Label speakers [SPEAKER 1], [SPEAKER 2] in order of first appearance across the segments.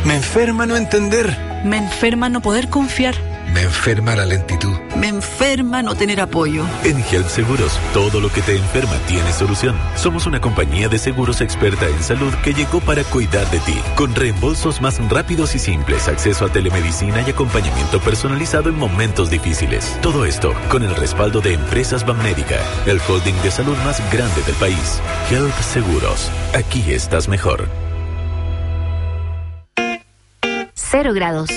[SPEAKER 1] Me enferma no entender.
[SPEAKER 2] Me enferma no poder confiar.
[SPEAKER 1] Me enferma la lentitud.
[SPEAKER 2] Me enferma no tener apoyo.
[SPEAKER 3] En Help Seguros, todo lo que te enferma tiene solución. Somos una compañía de seguros experta en salud que llegó para cuidar de ti. Con reembolsos más rápidos y simples, acceso a telemedicina y acompañamiento personalizado en momentos difíciles. Todo esto con el respaldo de Empresas Banmédica, el holding de salud más grande del país. Help Seguros. Aquí estás mejor.
[SPEAKER 4] 0 grados.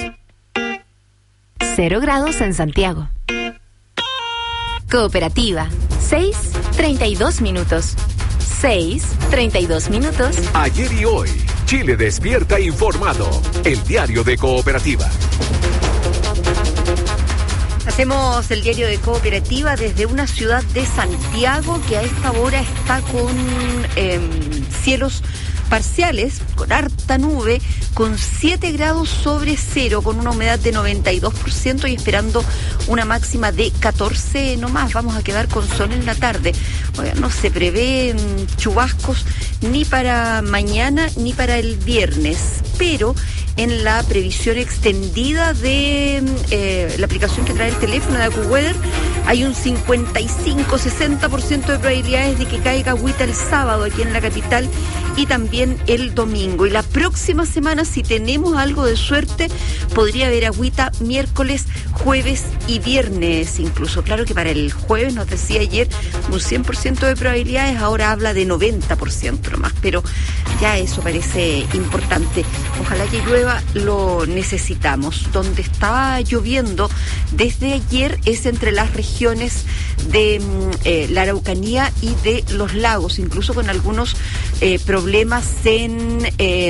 [SPEAKER 4] 0 grados en Santiago. Cooperativa. 6:32 minutos. 6:32 minutos.
[SPEAKER 5] Ayer y hoy, Chile despierta informado. El diario de Cooperativa.
[SPEAKER 6] Hacemos el diario de Cooperativa desde una ciudad de Santiago que a esta hora está con cielos parciales, con harta nube, con 7 grados sobre cero, con una humedad de 92% y esperando una máxima de 14 nomás. Vamos a quedar con sol en la tarde. Oigan, no se prevén chubascos ni para mañana ni para el viernes, pero en la previsión extendida de la aplicación que trae el teléfono de AccuWeather, hay un 55-60% de probabilidades de que caiga agüita el sábado aquí en la capital y también el domingo. Y la próxima semana, si tenemos algo de suerte, podría haber agüita miércoles, jueves y viernes incluso. Claro que para el jueves, nos decía ayer, un 100% de probabilidades, ahora habla de 90% nomás, pero ya eso parece importante. Ojalá que llueva, lo necesitamos. Donde está lloviendo desde ayer es entre las regiones de la Araucanía y de los lagos, incluso con algunos problemas en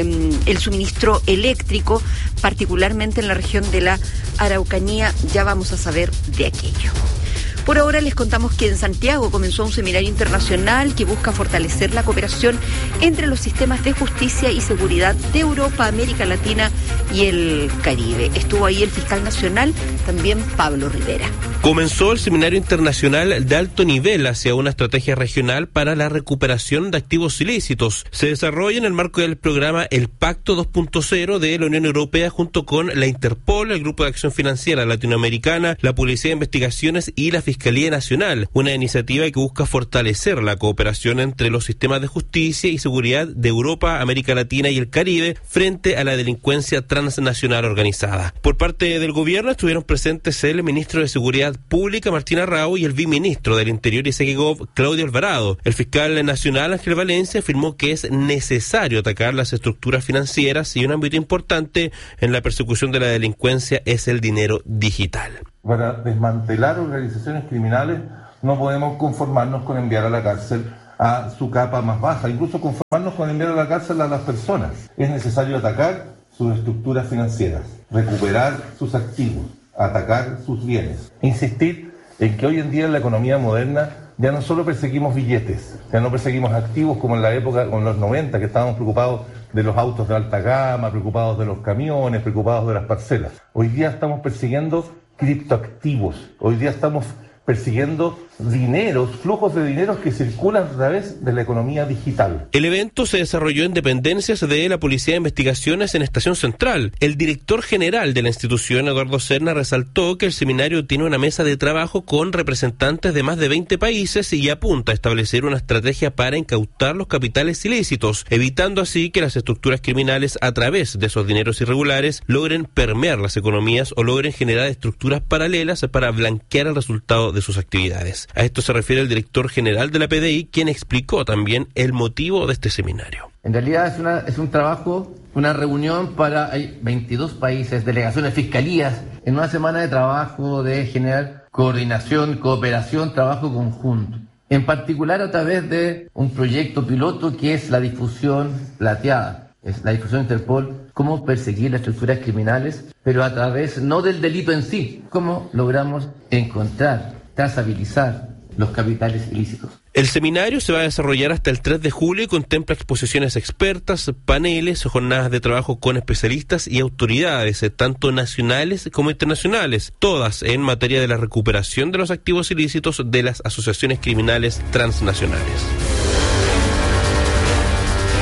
[SPEAKER 6] el suministro eléctrico, particularmente en la región de la Araucanía. Ya vamos a saber de aquello. Por ahora les contamos que en Santiago comenzó un seminario internacional que busca fortalecer la cooperación entre los sistemas de justicia y seguridad de Europa, América Latina y el Caribe. Estuvo ahí el fiscal nacional, también Pablo Rivera.
[SPEAKER 7] Comenzó el seminario internacional de alto nivel hacia una estrategia regional para la recuperación de activos ilícitos. Se desarrolla en el marco del programa El Pacto 2.0 de la Unión Europea junto con la Interpol, el Grupo de Acción Financiera Latinoamericana, la Policía de Investigaciones y la Fiscalía Nacional, una iniciativa que busca fortalecer la cooperación entre los sistemas de justicia y seguridad de Europa, América Latina y el Caribe frente a la delincuencia transnacional organizada. Por parte del gobierno estuvieron presentes el ministro de Seguridad Pública, Martín Arrau, y el viceministro del Interior y Seguigov, Claudio Alvarado. El fiscal nacional, Ángel Valencia, afirmó que es necesario atacar las estructuras financieras y un ámbito importante en la persecución de la delincuencia es el dinero digital.
[SPEAKER 8] Para desmantelar organizaciones criminales no podemos conformarnos con enviar a la cárcel a su capa más baja, incluso conformarnos con enviar a la cárcel a las personas. Es necesario atacar sus estructuras financieras, recuperar sus activos, atacar sus bienes. Insistir en que hoy en día en la economía moderna ya no solo perseguimos billetes, ya no perseguimos activos como en la época, en los 90, que estábamos preocupados de los autos de alta gama, preocupados de los camiones, preocupados de las parcelas. Hoy día estamos persiguiendo criptoactivos. Hoy día estamos persiguiendo dineros, flujos de dineros que circulan a través de la economía digital.
[SPEAKER 7] El evento se desarrolló en dependencias de la Policía de Investigaciones en Estación Central. El director general de la institución, Eduardo Serna, resaltó que el seminario tiene una mesa de trabajo con representantes de más de 20 países y apunta a establecer una estrategia para incautar los capitales ilícitos, evitando así que las estructuras criminales a través de esos dineros irregulares logren permear las economías o logren generar estructuras paralelas para blanquear el resultado de sus actividades. A esto se refiere el director general de la PDI, quien explicó también el motivo de este seminario.
[SPEAKER 9] En realidad es un trabajo, una reunión hay 22 países, delegaciones, fiscalías, en una semana de trabajo de generar coordinación, cooperación, trabajo conjunto. En particular a través de un proyecto piloto que es la difusión plateada, es la difusión Interpol, cómo perseguir las estructuras criminales, pero a través no del delito en sí, cómo logramos encontrar, trazabilizar los capitales ilícitos.
[SPEAKER 7] El seminario se va a desarrollar hasta el 3 de julio y contempla exposiciones expertas, paneles, jornadas de trabajo con especialistas y autoridades, tanto nacionales como internacionales, todas en materia de la recuperación de los activos ilícitos de las asociaciones criminales transnacionales.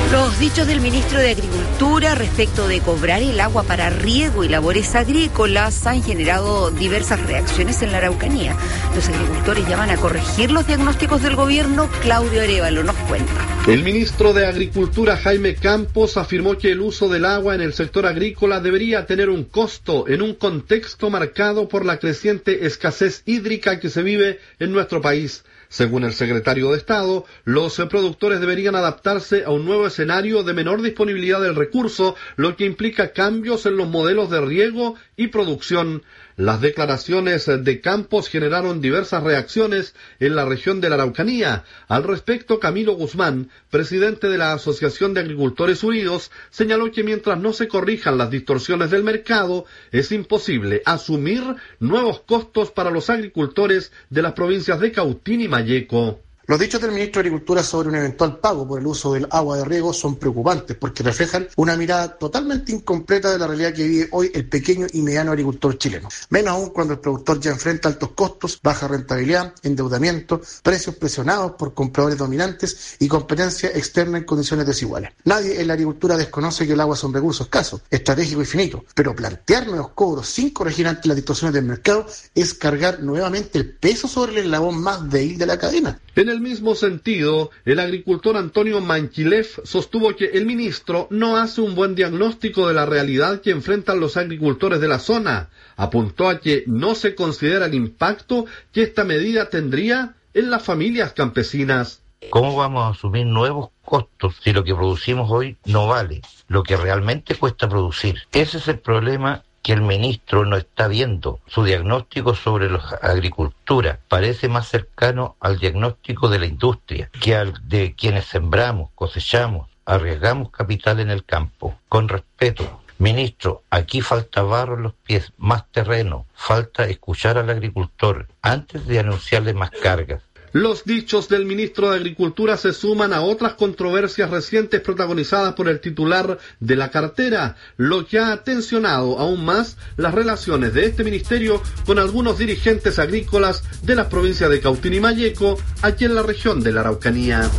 [SPEAKER 6] Los dichos del ministro de Agricultura respecto de cobrar el agua para riego y labores agrícolas han generado diversas reacciones en la Araucanía. Los agricultores llaman a corregir los diagnósticos del gobierno. Claudio Arévalo nos cuenta.
[SPEAKER 10] El ministro de Agricultura, Jaime Campos, afirmó que el uso del agua en el sector agrícola debería tener un costo en un contexto marcado por la creciente escasez hídrica que se vive en nuestro país. Según el secretario de Estado, los productores deberían adaptarse a un nuevo escenario de menor disponibilidad del recurso, lo que implica cambios en los modelos de riego y producción. Las declaraciones de Campos generaron diversas reacciones en la región de la Araucanía. Al respecto, Camilo Guzmán, presidente de la Asociación de Agricultores Unidos, señaló que mientras no se corrijan las distorsiones del mercado, es imposible asumir nuevos costos para los agricultores de las provincias de Cautín y Malleco.
[SPEAKER 11] Los dichos del ministro de Agricultura sobre un eventual pago por el uso del agua de riego son preocupantes porque reflejan una mirada totalmente incompleta de la realidad que vive hoy el pequeño y mediano agricultor chileno. Menos aún cuando el productor ya enfrenta altos costos, baja rentabilidad, endeudamiento, precios presionados por compradores dominantes y competencia externa en condiciones desiguales. Nadie en la agricultura desconoce que el agua es un recurso escaso, estratégico y finito, pero plantear nuevos cobros sin corregir ante las distorsiones del mercado es cargar nuevamente el peso sobre el eslabón más débil de la cadena.
[SPEAKER 10] En el mismo sentido, el agricultor Antonio Manchilev sostuvo que el ministro no hace un buen diagnóstico de la realidad que enfrentan los agricultores de la zona. Apuntó a que no se considera el impacto que esta medida tendría en las familias campesinas.
[SPEAKER 12] ¿Cómo vamos a asumir nuevos costos si lo que producimos hoy no vale lo que realmente cuesta producir? Ese es el problema que el ministro no está viendo. Su diagnóstico sobre la agricultura parece más cercano al diagnóstico de la industria que al de quienes sembramos, cosechamos, arriesgamos capital en el campo. Con respeto, ministro, aquí falta barro en los pies, más terreno, falta escuchar al agricultor antes de anunciarle más cargas.
[SPEAKER 10] Los dichos del ministro de Agricultura se suman a otras controversias recientes protagonizadas por el titular de la cartera, lo que ha tensionado aún más las relaciones de este ministerio con algunos dirigentes agrícolas de las provincias de Cautín y Malleco, aquí en la región de la Araucanía.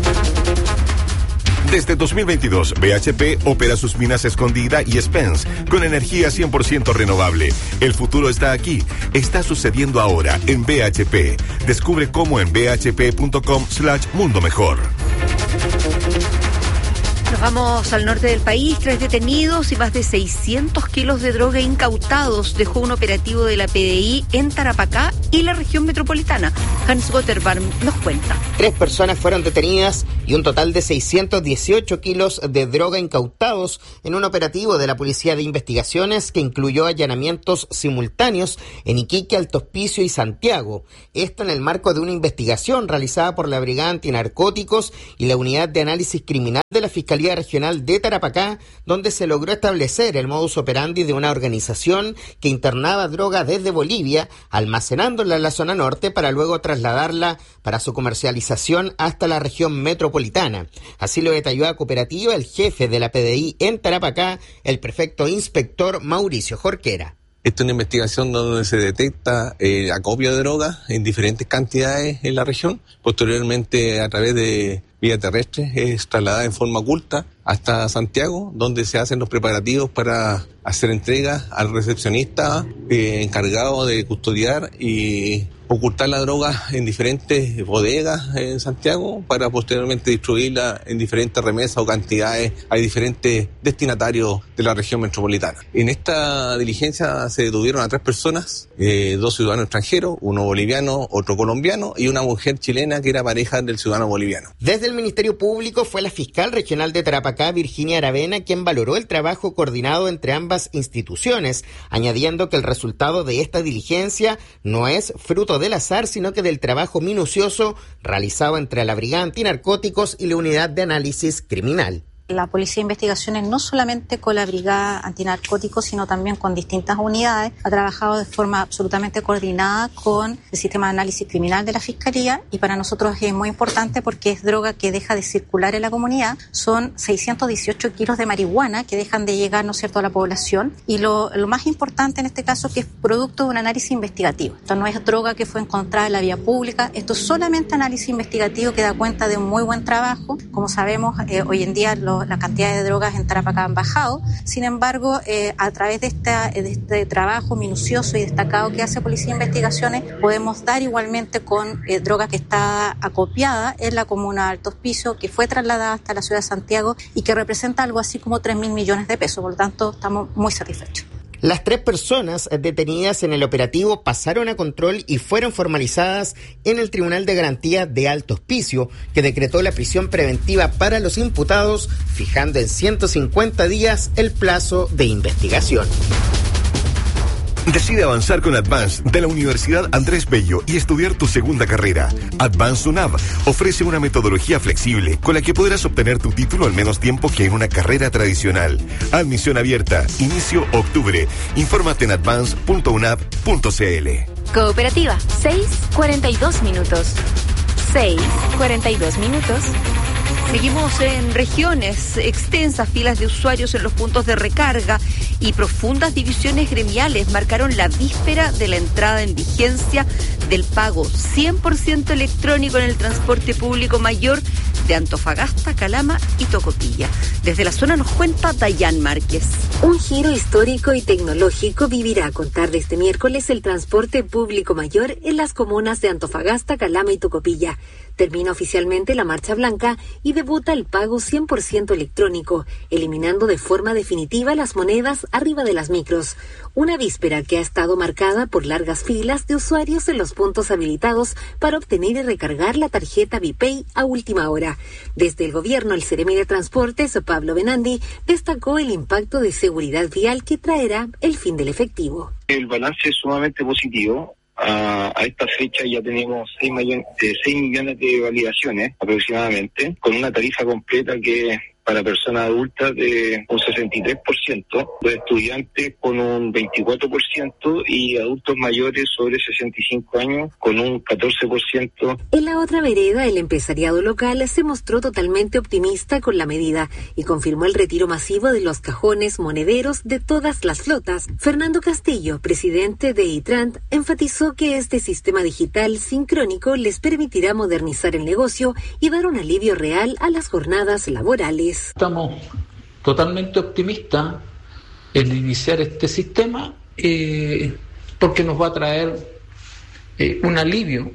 [SPEAKER 13] Desde 2022, BHP opera sus minas Escondida y Spence con energía 100% renovable. El futuro está aquí. Está sucediendo ahora en BHP. Descubre cómo en bhp.com/mundo mejor.
[SPEAKER 6] Nos vamos al norte del país. 3 detenidos y más de 600 kilos de droga incautados dejó un operativo de la PDI en Tarapacá y la región metropolitana. Hans Gotterbarm nos cuenta.
[SPEAKER 14] 3 personas fueron detenidas y un total de 618 kilos de droga incautados en un operativo de la Policía de Investigaciones que incluyó allanamientos simultáneos en Iquique, Alto Hospicio y Santiago. Esto en el marco de una investigación realizada por la Brigada Antinarcóticos y la Unidad de Análisis Criminal de la Fiscalía Regional de Tarapacá, donde se logró establecer el modus operandi de una organización que internaba droga desde Bolivia, almacenándola en la zona norte para luego trasladarla para su comercialización hasta la región metropolitana. Así lo detalló a Cooperativa el jefe de la PDI en Tarapacá, el prefecto inspector Mauricio Jorquera.
[SPEAKER 15] Esta es una investigación donde se detecta acopio de droga en diferentes cantidades en la región. Posteriormente, a través de vía terrestre, es trasladada en forma oculta hasta Santiago, donde se hacen los preparativos para hacer entrega al recepcionista encargado de custodiar y ocultar la droga en diferentes bodegas en Santiago para posteriormente distribuirla en diferentes remesas o cantidades a diferentes destinatarios de la región metropolitana. En esta diligencia se detuvieron a 3 personas, 2 ciudadanos extranjeros, uno boliviano, otro colombiano y una mujer chilena que era pareja del ciudadano boliviano.
[SPEAKER 14] Desde el Ministerio Público fue la fiscal regional de Tarapacá, Virginia Aravena, quien valoró el trabajo coordinado entre ambas instituciones, añadiendo que el resultado de esta diligencia no es fruto del azar, sino que del trabajo minucioso realizado entre la Brigada Antinarcóticos y la Unidad de Análisis Criminal.
[SPEAKER 16] La Policía de Investigaciones, no solamente con la Brigada Antinarcóticos, sino también con distintas unidades, ha trabajado de forma absolutamente coordinada con el sistema de análisis criminal de la Fiscalía, y para nosotros es muy importante porque es droga que deja de circular en la comunidad. Son 618 kilos de marihuana que dejan de llegar, ¿no es cierto?, a la población, y lo más importante en este caso que es producto de un análisis investigativo. Esto no es droga que fue encontrada en la vía pública, esto es solamente análisis investigativo que da cuenta de un muy buen trabajo. Como sabemos, hoy en día la cantidad de drogas en Tarapacá han bajado. Sin embargo, a través de este trabajo minucioso y destacado que hace Policía de Investigaciones, podemos dar igualmente con droga que está acopiada en la comuna de Alto Hospicio, que fue trasladada hasta la ciudad de Santiago y que representa algo así como 3.000 millones de pesos. Por lo tanto, estamos muy satisfechos.
[SPEAKER 14] Las 3 personas detenidas en el operativo pasaron a control y fueron formalizadas en el Tribunal de Garantía de Alto Hospicio, que decretó la prisión preventiva para los imputados, fijando en 150 días el plazo de investigación.
[SPEAKER 13] Decide avanzar con Advance de la Universidad Andrés Bello y estudiar tu segunda carrera. Advance UNAV ofrece una metodología flexible con la que podrás obtener tu título al menos tiempo que en una carrera tradicional. Admisión abierta. Inicio octubre. Infórmate en advance.unab.cl.
[SPEAKER 4] Cooperativa, 6:42 minutos. 6:42 minutos.
[SPEAKER 6] Seguimos en regiones, extensas filas de usuarios en los puntos de recarga y profundas divisiones gremiales marcaron la víspera de la entrada en vigencia del pago 100% electrónico en el transporte público mayor de Antofagasta, Calama y Tocopilla. Desde la zona nos cuenta Dayan Márquez.
[SPEAKER 17] Un giro histórico y tecnológico vivirá a contar de este miércoles el transporte público mayor en las comunas de Antofagasta, Calama y Tocopilla. Termina oficialmente la Marcha Blanca y debuta el pago 100% electrónico, eliminando de forma definitiva las monedas arriba de las micros. Una víspera que ha estado marcada por largas filas de usuarios en los puntos habilitados para obtener y recargar la tarjeta Bipay a última hora. Desde el gobierno, el Seremi de Transportes, Pablo Benandi, destacó el impacto de seguridad vial que traerá el fin del efectivo.
[SPEAKER 18] El balance es sumamente positivo. A esta fecha ya tenemos 6 millones de validaciones aproximadamente, con una tarifa completa que para personas adultas de un 63%, los estudiantes con un 24% y adultos mayores sobre 65 años con un 14%.
[SPEAKER 17] En la otra vereda, el empresariado local se mostró totalmente optimista con la medida y confirmó el retiro masivo de los cajones monederos de todas las flotas. Fernando Castillo, presidente de Itrant, enfatizó que este sistema digital sincrónico les permitirá modernizar el negocio y dar un alivio real a las jornadas laborales.
[SPEAKER 19] Estamos totalmente optimistas en iniciar este sistema porque nos va a traer un alivio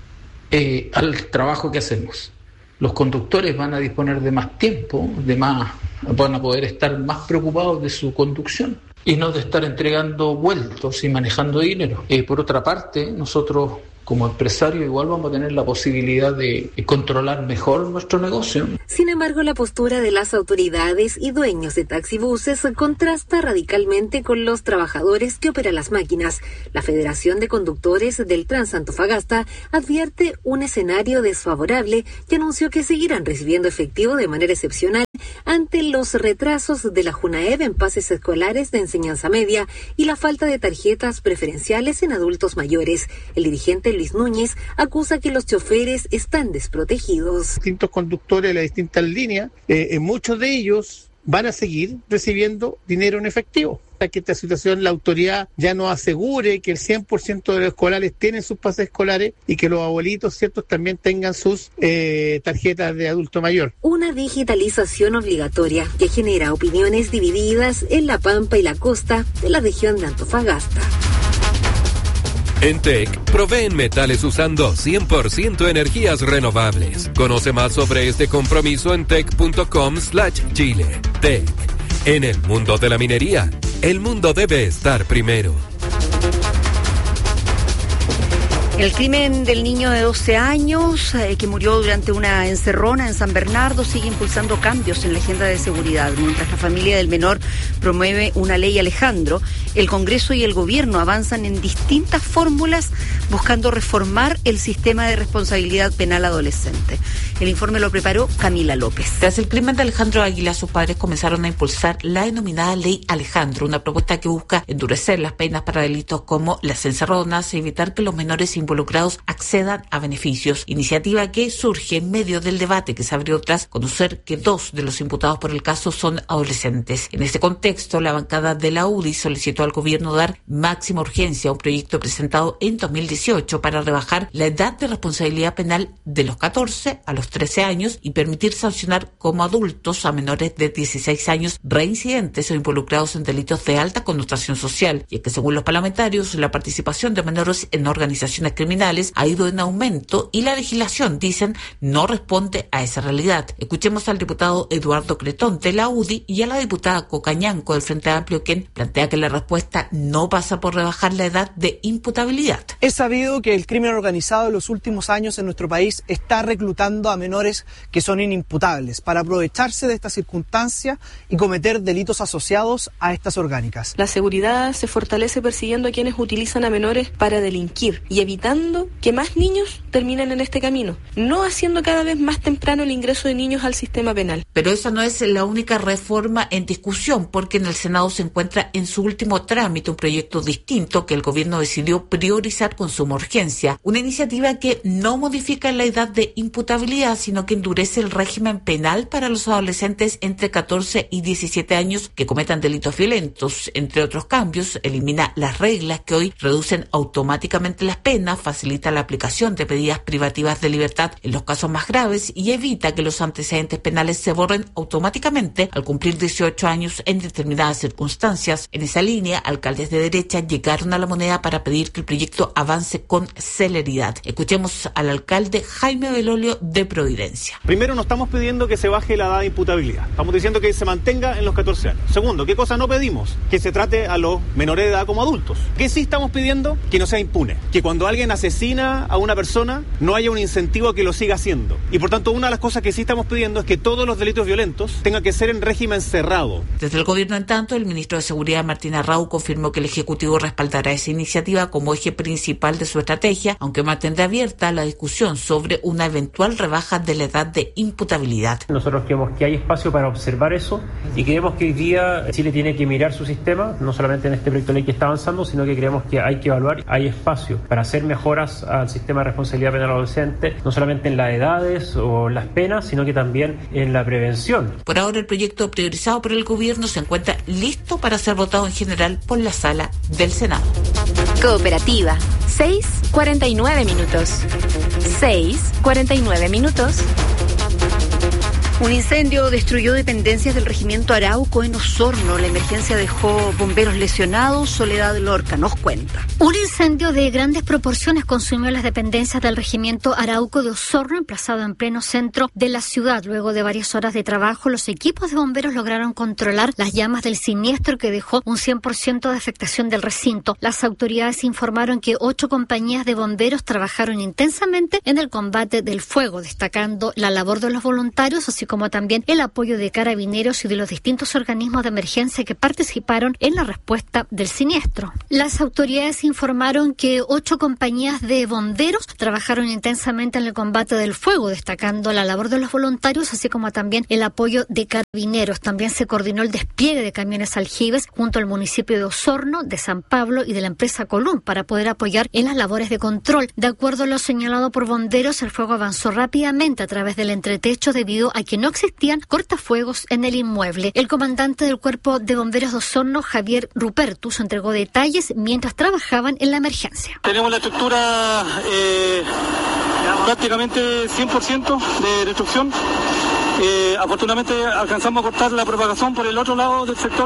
[SPEAKER 19] al trabajo que hacemos. Los conductores van a disponer de más tiempo, van a poder estar más preocupados de su conducción y no de estar entregando vueltos y manejando dinero. Por otra parte, nosotros como empresario igual vamos a tener la posibilidad de controlar mejor nuestro negocio.
[SPEAKER 17] Sin embargo, la postura de las autoridades y dueños de taxibuses contrasta radicalmente con los trabajadores que operan las máquinas. La Federación de Conductores del Transantofagasta advierte un escenario desfavorable y anunció que seguirán recibiendo efectivo de manera excepcional ante los retrasos de la Junaev en pases escolares de enseñanza media y la falta de tarjetas preferenciales en adultos mayores. El dirigente Luis Núñez acusa que los choferes están desprotegidos.
[SPEAKER 20] Distintos conductores de las distintas líneas, muchos de ellos van a seguir recibiendo dinero en efectivo. Hasta que esta situación la autoridad ya nos asegure que el 100% de los escolares tienen sus pases escolares y que los abuelitos, ciertos, también tengan sus tarjetas de adulto mayor.
[SPEAKER 17] Una digitalización obligatoria que genera opiniones divididas en La Pampa y la costa de la región de Antofagasta.
[SPEAKER 5] En TEC, proveen metales usando 100% energías renovables. Conoce más sobre este compromiso en tec.com/Chile. TEC. En el mundo de la minería, el mundo debe estar primero.
[SPEAKER 6] El crimen del niño de 12 años que murió durante una encerrona en San Bernardo sigue impulsando cambios en la agenda de seguridad. Mientras la familia del menor promueve una ley Alejandro, el Congreso y el Gobierno avanzan en distintas fórmulas buscando reformar el sistema de responsabilidad penal adolescente. El informe lo preparó Camila López.
[SPEAKER 21] Tras el crimen de Alejandro Águila, sus padres comenzaron a impulsar la denominada Ley Alejandro, una propuesta que busca endurecer las penas para delitos como las encerronas y evitar que los menores involucrados accedan a beneficios. Iniciativa que surge en medio del debate que se abrió tras conocer que 2 de los imputados por el caso son adolescentes. En este contexto, la bancada de la UDI solicitó al gobierno dar máxima urgencia a un proyecto presentado en 2018 para rebajar la edad de responsabilidad penal de los 14 a los 13 años y permitir sancionar como adultos a menores de 16 años reincidentes o involucrados en delitos de alta connotación social. Y es que según los parlamentarios, la participación de menores en organizaciones criminales ha ido en aumento y la legislación, dicen, no responde a esa realidad. Escuchemos al diputado Eduardo Cretón de la UDI y a la diputada Cocañanco del Frente Amplio, quien plantea que la respuesta no pasa por rebajar la edad de imputabilidad.
[SPEAKER 22] Es sabido que el crimen organizado en los últimos años en nuestro país está reclutando a menores que son inimputables para aprovecharse de esta circunstancia y cometer delitos asociados a estas orgánicas.
[SPEAKER 23] La seguridad se fortalece persiguiendo a quienes utilizan a menores para delinquir y evitando que más niños terminen en este camino, no haciendo cada vez más temprano el ingreso de niños al sistema penal.
[SPEAKER 21] Pero esa no es la única reforma en discusión, porque en el Senado se encuentra en su último trámite un proyecto distinto que el gobierno decidió priorizar con suma urgencia. Una iniciativa que no modifica la edad de imputabilidad, sino que endurece el régimen penal para los adolescentes entre 14 y 17 años que cometan delitos violentos. Entre otros cambios, elimina las reglas que hoy reducen automáticamente las penas, facilita la aplicación de medidas privativas de libertad en los casos más graves y evita que los antecedentes penales se borren automáticamente al cumplir 18 años en determinadas circunstancias. En esa línea, alcaldes de derecha llegaron a la Moneda para pedir que el proyecto avance con celeridad. Escuchemos al alcalde Jaime Belolio de Providencia.
[SPEAKER 24] Primero, no estamos pidiendo que se baje la edad de imputabilidad. Estamos diciendo que se mantenga en los 14 años. Segundo, ¿qué cosa no pedimos? Que se trate a los menores de edad como adultos. ¿Qué sí estamos pidiendo? Que no sea impune. Que cuando alguien asesina a una persona no haya un incentivo a que lo siga haciendo. Y por tanto, una de las cosas que sí estamos pidiendo es que todos los delitos violentos tengan que ser en régimen cerrado.
[SPEAKER 21] Desde el gobierno, en tanto, el ministro de Seguridad, Martín Arrau, confirmó que el Ejecutivo respaldará esa iniciativa como eje principal de su estrategia, aunque mantendrá abierta la discusión sobre una eventual rebaja de la edad de imputabilidad.
[SPEAKER 25] Nosotros creemos que hay espacio para observar eso y creemos que hoy día Chile tiene que mirar su sistema, no solamente en este proyecto de ley que está avanzando, sino que creemos que hay que evaluar, hay espacio para hacer mejoras al sistema de responsabilidad penal adolescente, no solamente en las edades o las penas, sino que también en la prevención.
[SPEAKER 21] Por ahora, el proyecto priorizado por el gobierno se encuentra listo para ser votado en general por la sala del Senado.
[SPEAKER 4] Cooperativa, 6:49 minutos. 6:49 minutos.
[SPEAKER 6] Un incendio destruyó dependencias del regimiento Arauco en Osorno. La emergencia dejó bomberos lesionados. Soledad Lorca nos cuenta.
[SPEAKER 26] Un incendio de grandes proporciones consumió las dependencias del regimiento Arauco de Osorno, emplazado en pleno centro de la ciudad. Luego de varias horas de trabajo, los equipos de bomberos lograron controlar las llamas del siniestro que dejó un 100% de afectación del recinto. Las autoridades informaron que 8 compañías de bomberos trabajaron intensamente en el combate del fuego, destacando la labor de los voluntarios, así como también el apoyo de carabineros y de los distintos organismos de emergencia que participaron en la respuesta del siniestro. Las autoridades informaron que 8 compañías de bomberos trabajaron intensamente en el combate del fuego, destacando la labor de los voluntarios, así como también el apoyo de carabineros. También se coordinó el despliegue de camiones aljibes junto al municipio de Osorno, de San Pablo y de la empresa Colum para poder apoyar en las labores de control. De acuerdo a lo señalado por bomberos, el fuego avanzó rápidamente a través del entretecho debido a que no existían cortafuegos en el inmueble. El comandante del Cuerpo de Bomberos de Osorno, Javier Rupertus, entregó detalles mientras trabajaban en la emergencia.
[SPEAKER 27] Tenemos la estructura prácticamente 100% de destrucción. Afortunadamente alcanzamos a cortar la propagación por el otro lado del sector.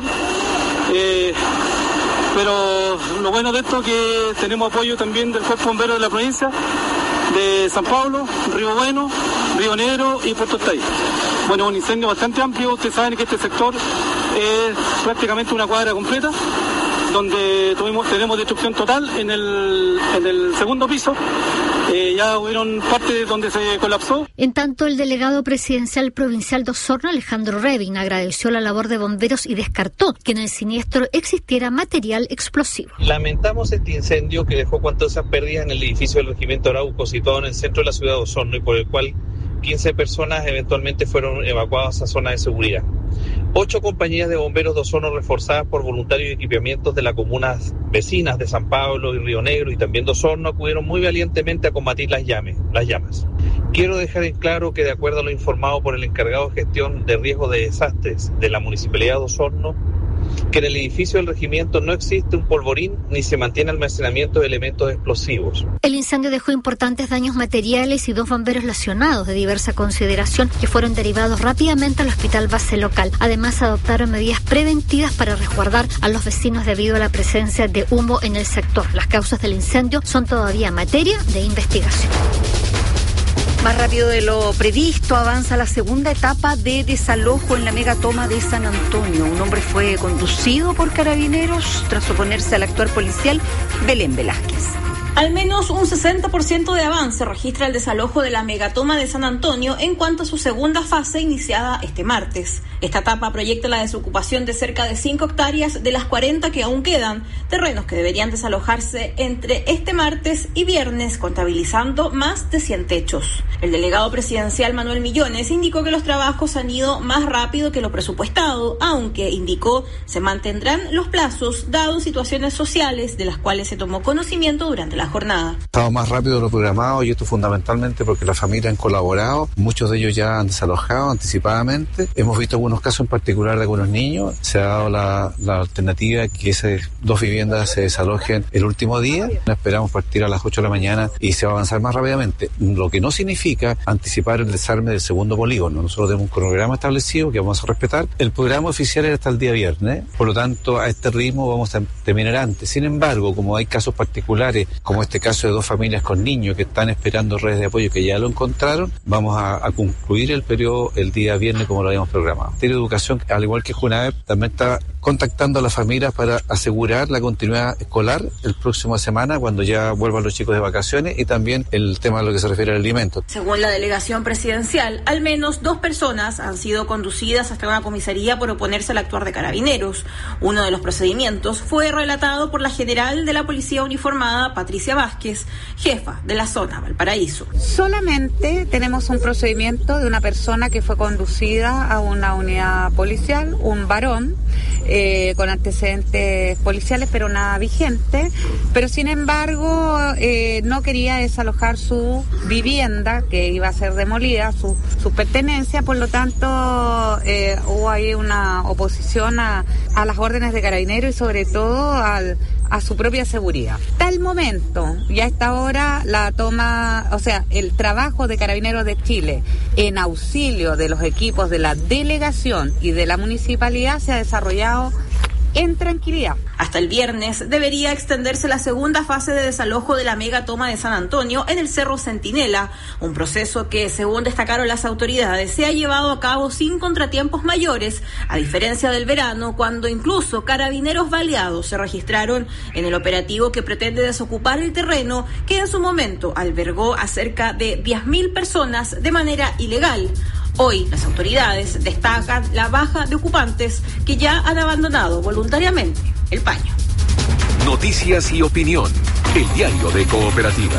[SPEAKER 27] Pero lo bueno de esto es que tenemos apoyo también del Cuerpo Bombero de la provincia, de San Pablo, Río Bueno, Río Negro y Puerto Estay. Bueno, un incendio bastante amplio. Ustedes saben que este sector es prácticamente una cuadra completa donde tenemos destrucción total en el segundo piso. Ya hubieron partes donde se colapsó.
[SPEAKER 26] En tanto, el delegado presidencial provincial de Osorno, Alejandro Revin, agradeció la labor de bomberos y descartó que en el siniestro existiera material explosivo.
[SPEAKER 1] Lamentamos este incendio que dejó cuantiosas pérdidas en el edificio del Regimiento Arauco, situado en el centro de la ciudad de Osorno, y por el cual 15 personas eventualmente fueron evacuadas a zonas de seguridad. 8 compañías de bomberos de Osorno, reforzadas por voluntarios y equipamientos de las comunas vecinas de San Pablo y Río Negro y también de Osorno, acudieron muy valientemente a combatir las llamas. Quiero dejar en claro que, de acuerdo a lo informado por el encargado de gestión de riesgo de desastres de la Municipalidad de Osorno, que en el edificio del regimiento no existe un polvorín ni se mantiene almacenamiento de elementos explosivos.
[SPEAKER 26] El incendio dejó importantes daños materiales y 2 bomberos lesionados de diversa consideración que fueron derivados rápidamente al hospital base local. Además, adoptaron medidas preventivas para resguardar a los vecinos debido a la presencia de humo en el sector. Las causas del incendio son todavía materia de investigación.
[SPEAKER 6] Más rápido de lo previsto, avanza la segunda etapa de desalojo en la megatoma de San Antonio. Un hombre fue conducido por carabineros tras oponerse al actuar policial Belén Velázquez.
[SPEAKER 2] Al menos un 60% de avance registra el desalojo de la megatoma de San Antonio en cuanto a su segunda fase iniciada este martes. Esta etapa proyecta la desocupación de cerca de 5 hectáreas de las 40 que aún quedan, terrenos que deberían desalojarse entre este martes y viernes, contabilizando más de 100 techos. El delegado presidencial Manuel Millones indicó que los trabajos han ido más rápido que lo presupuestado, aunque indicó se mantendrán los plazos dados situaciones sociales de las cuales se tomó conocimiento durante la jornada.
[SPEAKER 3] Estado más rápido de lo programado, y esto fundamentalmente porque las familias han colaborado, muchos de ellos ya han desalojado anticipadamente. Hemos visto algunos casos en particular de algunos niños. Se ha dado la alternativa que esas 2 viviendas se desalojen el último día. Esperamos partir a las 8 de la mañana y se va a avanzar más rápidamente, lo que no significa anticipar el desarme del segundo polígono. Nosotros tenemos un cronograma establecido que vamos a respetar. El programa oficial era hasta el día viernes, por lo tanto a este ritmo vamos a terminar antes. Sin embargo, como hay casos particulares, como este caso de 2 familias con niños que están esperando redes de apoyo que ya lo encontraron, vamos a concluir el periodo el día viernes como lo habíamos programado. El Ministerio de Educación, al igual que Junaep, también está contactando a las familias para asegurar la continuidad escolar el próximo semana cuando ya vuelvan los chicos de vacaciones, y también el tema de lo que se refiere al alimento.
[SPEAKER 2] Según la delegación presidencial, al menos 2 personas han sido conducidas hasta una comisaría por oponerse al actuar de carabineros. Uno de los procedimientos fue relatado por la general de la Policía Uniformada, Patricia Vázquez, jefa de la zona Valparaíso.
[SPEAKER 7] Solamente tenemos un procedimiento de una persona que fue conducida a una unidad policial, un varón, con antecedentes policiales, pero nada vigente, pero sin embargo no quería desalojar su vivienda, que iba a ser demolida, su pertenencia, por lo tanto hubo ahí una oposición a las órdenes de carabineros y sobre todo a su propia seguridad. Hasta el momento, y a esta hora, el trabajo de Carabineros de Chile en auxilio de los equipos de la delegación y de la municipalidad se ha desarrollado en tranquilidad.
[SPEAKER 2] Hasta el viernes debería extenderse la segunda fase de desalojo de la megatoma de San Antonio en el Cerro Centinela, un proceso que, según destacaron las autoridades, se ha llevado a cabo sin contratiempos mayores, a diferencia del verano, cuando incluso carabineros baleados se registraron en el operativo que pretende desocupar el terreno que en su momento albergó a cerca de 10.000 personas de manera ilegal. Hoy las autoridades destacan la baja de ocupantes que ya han abandonado voluntariamente el paño.
[SPEAKER 5] Noticias y opinión. El diario de Cooperativa.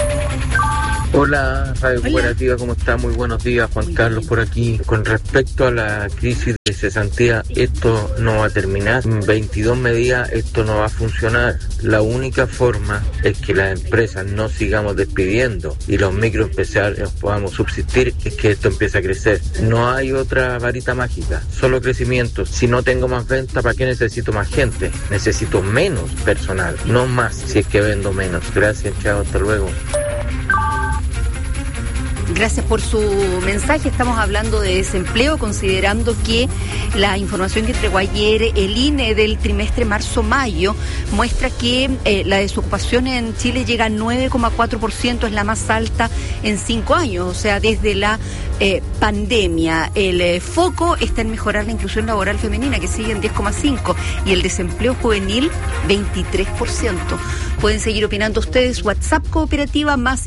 [SPEAKER 8] Hola, Radio Cooperativa, ¿cómo está? Muy buenos días, Juan Carlos por aquí. Con respecto a la crisis de cesantía, esto no va a terminar. En 22 medidas esto no va a funcionar. La única forma es que las empresas no sigamos despidiendo y los microempresarios podamos subsistir, es que esto empiece a crecer. No hay otra varita mágica, solo crecimiento. Si no tengo más venta, ¿para qué necesito más gente? Necesito menos personal, no más si es que vendo menos. Gracias, chao, hasta luego.
[SPEAKER 6] Gracias por su mensaje. Estamos hablando de desempleo, considerando que la información que entregó ayer el INE del trimestre marzo-mayo muestra que la desocupación en Chile llega a 9,4%, es la más alta en 5 años, o sea, desde la pandemia. El foco está en mejorar la inclusión laboral femenina, que sigue en 10,5%, y el desempleo juvenil 23%. Pueden seguir opinando ustedes. WhatsApp Cooperativa más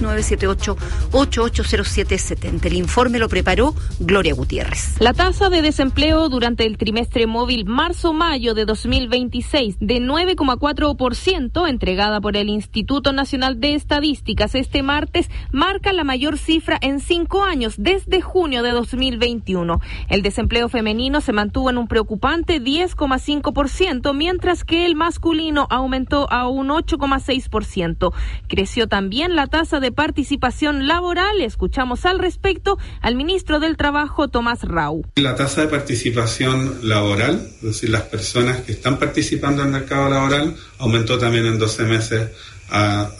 [SPEAKER 6] 56978880770. El informe lo preparó Gloria Gutiérrez.
[SPEAKER 9] La tasa de desempleo durante el trimestre móvil marzo-mayo de 2026 de 9,4%, entregada por el Instituto Nacional de Estadísticas este martes, marca la mayor cifra en 5 años, desde junio de 2021. El desempleo femenino se mantuvo en un preocupante 10,5%, mientras que el masculino aumentó a un 8,6%. Creció también la tasa de participación laboral. Escuchamos al respecto al ministro del Trabajo, Tomás Rau.
[SPEAKER 10] La tasa de participación laboral, es decir, las personas que están participando en el mercado laboral, aumentó también en 12 meses a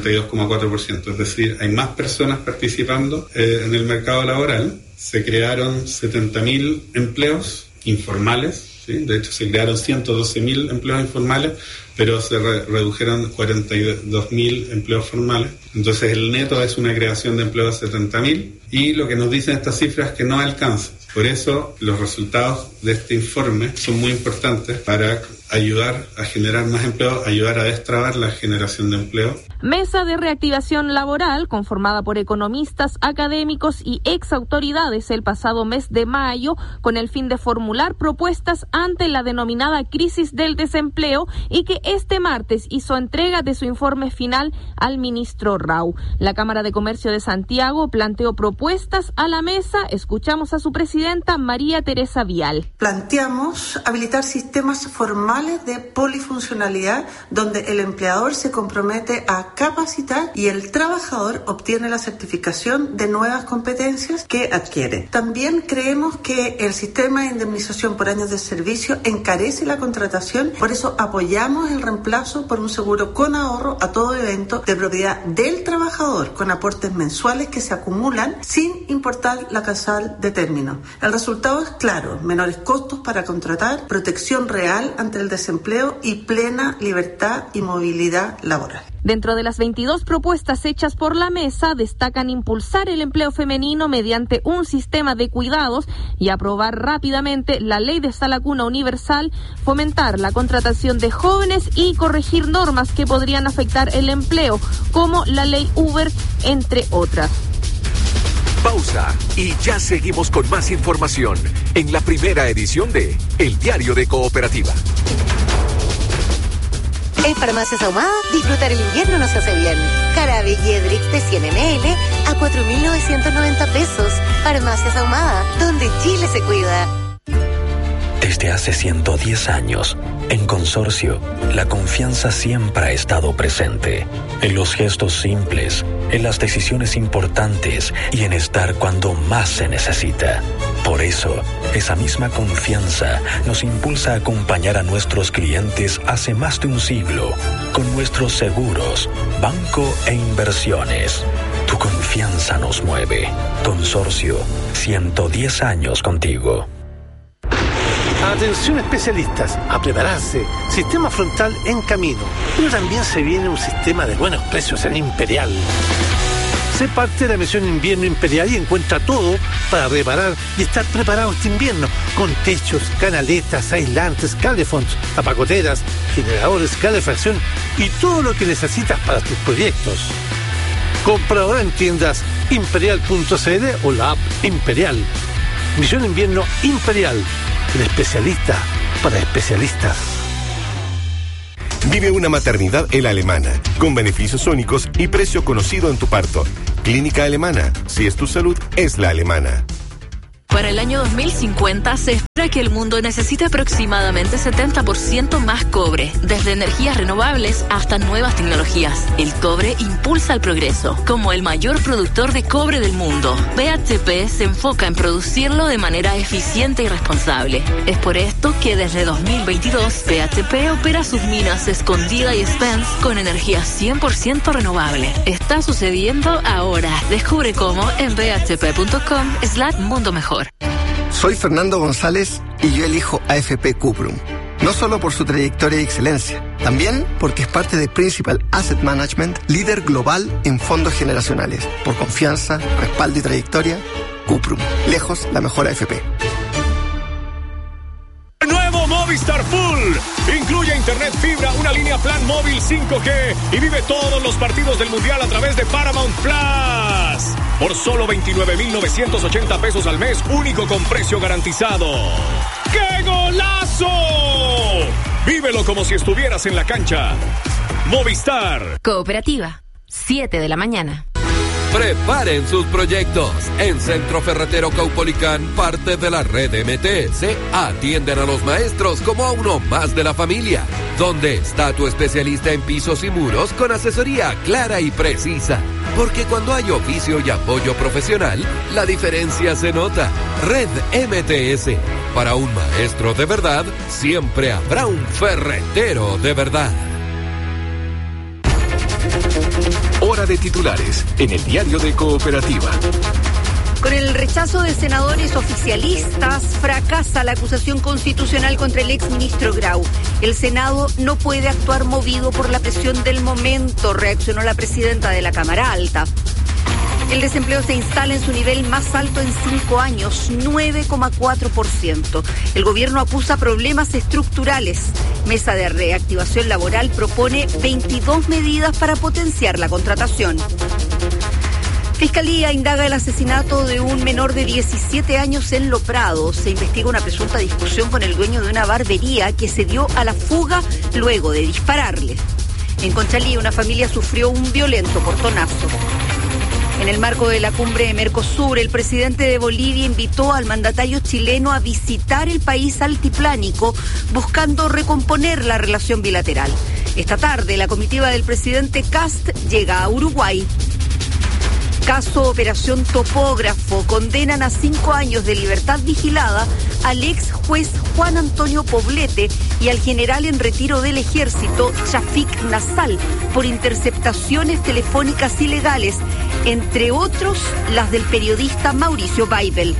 [SPEAKER 10] 62,4%. Es decir, hay más personas participando en el mercado laboral. Se crearon 70.000 empleos informales. ¿Sí? De hecho, se crearon 112.000 empleos informales, pero se redujeron 42.000 empleos formales. Entonces, el neto es una creación de empleos de 70.000, y lo que nos dicen estas cifras es que no alcanza. Por eso, los resultados de este informe son muy importantes para ayudar a generar más empleo, ayudar a destrabar la generación de empleo.
[SPEAKER 9] Mesa de reactivación laboral conformada por economistas, académicos y ex autoridades el pasado mes de mayo, con el fin de formular propuestas ante la denominada crisis del desempleo, y que este martes hizo entrega de su informe final al ministro Rau. La Cámara de Comercio de Santiago planteó propuestas a la mesa. Escuchamos a su presidenta, María Teresa Vial.
[SPEAKER 11] Planteamos habilitar sistemas formales de polifuncionalidad, donde el empleador se compromete a capacitar y el trabajador obtiene la certificación de nuevas competencias que adquiere. También creemos que el sistema de indemnización por años de servicio encarece la contratación, por eso apoyamos el reemplazo por un seguro con ahorro a todo evento de propiedad del trabajador, con aportes mensuales que se acumulan sin importar la causal de término. El resultado es claro: menores costos para contratar, protección real ante el desempleo y plena libertad y movilidad laboral.
[SPEAKER 9] Dentro de las 22 propuestas hechas por la mesa, destacan impulsar el empleo femenino mediante un sistema de cuidados y aprobar rápidamente la ley de sala cuna universal, fomentar la contratación de jóvenes y corregir normas que podrían afectar el empleo, como la ley Uber, entre otras.
[SPEAKER 5] Pausa y ya seguimos con más información en la primera edición de El Diario de Cooperativa.
[SPEAKER 12] En Farmacias Ahumada, disfrutar el invierno nos hace bien. Jarabe Jedrix de 100 ml a 4.990 pesos. Farmacias Ahumada, donde Chile se cuida.
[SPEAKER 14] Desde hace 110 años, en Consorcio, la confianza siempre ha estado presente. En los gestos simples, en las decisiones importantes y en estar cuando más se necesita. Por eso, esa misma confianza nos impulsa a acompañar a nuestros clientes hace más de un siglo, con nuestros seguros, banco e inversiones. Tu confianza nos mueve. Consorcio, 110 años contigo.
[SPEAKER 15] Atención especialistas, a prepararse. Sistema frontal en camino. Pero también se viene un sistema de buenos precios en Imperial. Sé parte de la misión Invierno Imperial y encuentra todo para reparar y estar preparado este invierno. Con techos, canaletas, aislantes, calefonds, tapacoteras, generadores, calefacción y todo lo que necesitas para tus proyectos. Compra ahora en tiendas imperial.cl o la app Imperial. Misión Invierno Imperial. El especialista para especialistas.
[SPEAKER 13] Vive una maternidad El Alemana, con beneficios únicos y precio conocido en tu parto. Clínica Alemana, si es tu salud, es la alemana.
[SPEAKER 16] Para el año 2050 se espera que el mundo necesite aproximadamente 70% más cobre, desde energías renovables hasta nuevas tecnologías. El cobre impulsa el progreso. Como el mayor productor de cobre del mundo, BHP se enfoca en producirlo de manera eficiente y responsable. Es por esto que desde 2022 BHP opera sus minas Escondida y Spence con energía 100% renovable. Está sucediendo ahora. Descubre cómo en bhp.com/mundo mejor.
[SPEAKER 17] Soy Fernando González y yo elijo AFP Cuprum. No solo por su trayectoria y excelencia, también porque es parte de Principal Asset Management, líder global en fondos generacionales. Por confianza, respaldo y trayectoria, Cuprum. Lejos la mejor AFP.
[SPEAKER 18] Nuevo Movistar Full. Incluye internet fibra, una línea plan móvil 5G y vive todos los partidos del Mundial a través de Paramount Plus. Por solo 29,980 pesos al mes, único con precio garantizado. ¡Qué golazo! Vívelo como si estuvieras en la cancha. Movistar.
[SPEAKER 4] Cooperativa, 7 de la mañana.
[SPEAKER 5] Preparen sus proyectos. En Centro Ferretero Caupolicán, parte de la red MTS, atienden a los maestros como a uno más de la familia. ¿Dónde está tu especialista en pisos y muros con asesoría clara y precisa? Porque cuando hay oficio y apoyo profesional, la diferencia se nota. Red MTS. Para un maestro de verdad, siempre habrá un ferretero de verdad.
[SPEAKER 13] Hora de titulares en el diario de Cooperativa.
[SPEAKER 6] Con el rechazo de senadores oficialistas, fracasa la acusación constitucional contra el exministro Grau. El Senado no puede actuar movido por la presión del momento, reaccionó la presidenta de la Cámara Alta. El desempleo se instala en su nivel más alto en 5 años, 9,4%. El gobierno acusa problemas estructurales. Mesa de Reactivación Laboral propone 22 medidas para potenciar la contratación. Fiscalía indaga el asesinato de un menor de 17 años en Lo Prado. Se investiga una presunta discusión con el dueño de una barbería que se dio a la fuga luego de dispararle. En Conchalí, una familia sufrió un violento portonazo. En el marco de la cumbre de Mercosur, el presidente de Bolivia invitó al mandatario chileno a visitar el país altiplánico, buscando recomponer la relación bilateral. Esta tarde, la comitiva del presidente Kast llega a Uruguay. Caso Operación Topógrafo. Condenan a 5 años de libertad vigilada al ex juez Juan Antonio Poblete y al general en retiro del ejército Chafik Nasal por interceptaciones telefónicas ilegales, entre otros las del periodista Mauricio Baibel.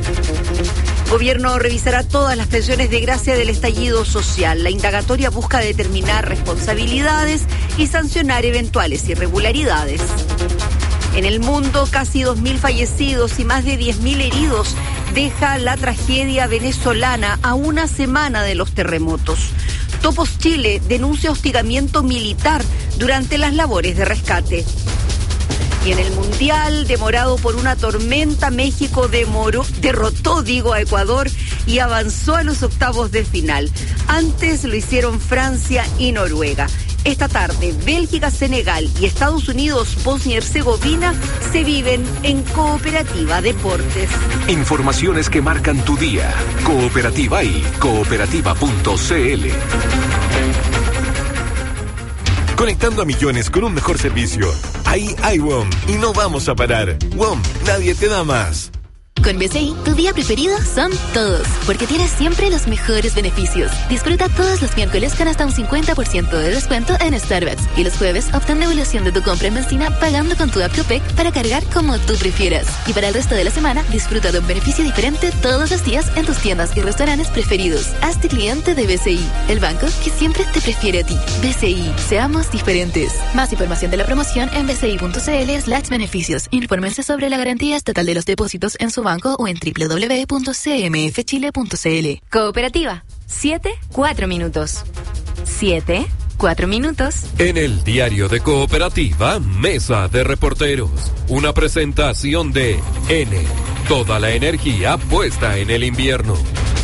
[SPEAKER 6] Gobierno revisará todas las pensiones de gracia del estallido social. La indagatoria busca determinar responsabilidades y sancionar eventuales irregularidades. En el mundo, casi 2.000 fallecidos y más de 10.000 heridos deja la tragedia venezolana a una semana de los terremotos. Topos Chile denuncia hostigamiento militar durante las labores de rescate. Y en el Mundial, demorado por una tormenta, México derrotó a Ecuador y avanzó a los octavos de final. Antes lo hicieron Francia y Noruega. Esta tarde, Bélgica, Senegal y Estados Unidos, Bosnia y Herzegovina se viven en Cooperativa Deportes.
[SPEAKER 13] Informaciones que marcan tu día. Cooperativa y cooperativa.cl. Conectando a millones con un mejor servicio. Ahí hay WOM y no vamos a parar. WOM, nadie te da más.
[SPEAKER 19] Con BCI, tu día preferido son todos, porque tienes siempre los mejores beneficios. Disfruta todos los miércoles con hasta un 50% de descuento en Starbucks. Y los jueves, obtén devolución de tu compra en benzina pagando con tu app Copec para cargar como tú prefieras. Y para el resto de la semana, disfruta de un beneficio diferente todos los días en tus tiendas y restaurantes preferidos. Hazte cliente de BCI, el banco que siempre te prefiere a ti. BCI, seamos diferentes. Más información de la promoción en bci.cl/beneficios. Infórmense sobre la garantía estatal de los depósitos en su banco o en www.cmfchile.cl.
[SPEAKER 4] Cooperativa, 7-4 minutos. 7-4 minutos.
[SPEAKER 5] En el diario de Cooperativa, Mesa de Reporteros. Una presentación de N. Toda la energía puesta en el invierno.